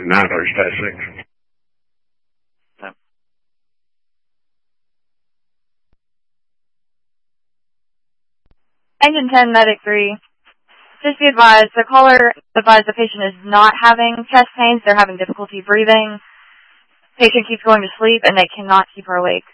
930-6. Engine 10, Medic 3. Just be advised, the caller advised the patient is not having chest pains. They're having difficulty breathing. Patient keeps going to sleep, and they cannot keep her awake.